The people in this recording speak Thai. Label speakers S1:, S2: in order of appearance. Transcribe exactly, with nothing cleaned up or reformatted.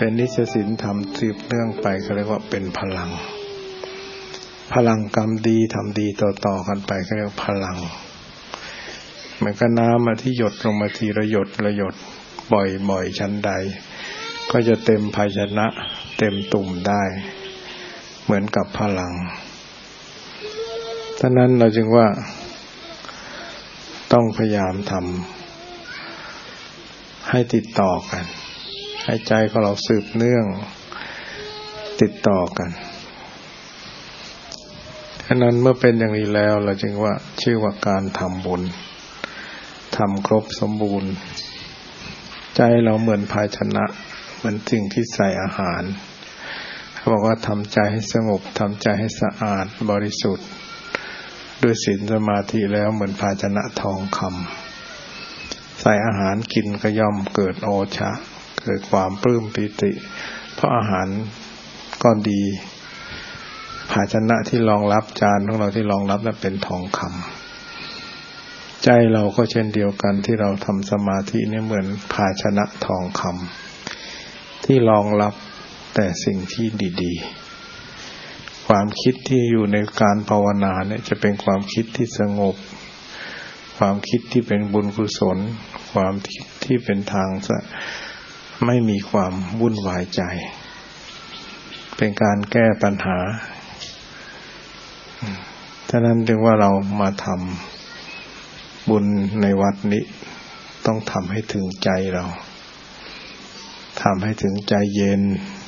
S1: เป็นนิจศีลธรรมสืบเนื่องไปเขาเรียกว่าเป็นพลังพลังกรรมดีทำดีต่อๆกันไปเขาเรียกว่าพลังเหมือนกับน้ำมาที่หยดลงมาทีละหยดละหยดบ่อยๆชั้นใดก็จะเต็มภาชนะเต็มตุ่มได้เหมือนกับพลังฉะนั้นเราจึงว่าต้องพยายามทำให้ติดต่อกันให้ใจของเราสืบเนื่องติดต่อกันฉะนั้นเมื่อเป็นอย่างนี้แล้วเราจึงว่าชื่อว่าการทำบุญทำครบสมบูรณ์ใจเราเหมือนภาชนะเหมือนสิ่งที่ใส่อาหารเขาบอกว่าทำใจให้สงบทำใจให้สะอาดบริสุทธิ์ด้วยศีลสมาธิแล้วเหมือนภาชนะทองคำใส่อาหารกินก็ย่อมเกิดโอชะเกิดความปลื้มปิติเพราะอาหารก็ดีภาชนะที่รองรับจานของเราที่รองรับนั้นเป็นทองคำใจเราก็เช่นเดียวกันที่เราทำสมาธินี่เหมือนภาชนะทองคำที่รองรับแต่สิ่งที่ดีๆความคิดที่อยู่ในการภาวนาเนี่ยจะเป็นความคิดที่สงบความคิดที่เป็นบุญกุศลความคิดที่เป็นทางไม่มีความวุ่นวายใจเป็นการแก้ปัญหาฉะนั้นจึงว่าเรามาทำบุญในวัดนี้ต้องทำให้ถึงใจเราทำให้ถึงใจเย็น